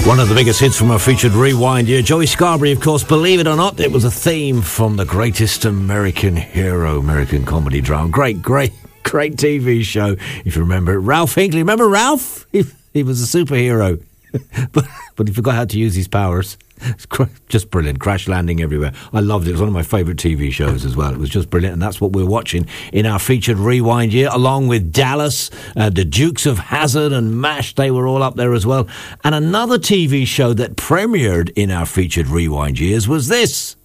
One of the biggest hits from our featured rewind year. Joey Scarberry, of course, believe it or not, it was a theme from The Greatest American Hero, American comedy drama. Great TV show, if you remember. Ralph Hinckley, remember Ralph? He was a superhero, but he forgot how to use his powers. It's just brilliant. Crash landing everywhere. I loved it. It was one of my favourite TV shows as well. It was just brilliant, and that's what we're watching in our featured rewind year, along with Dallas, the Dukes of Hazzard and MASH. They were all up there as well. And another TV show that premiered in our featured rewind years was this.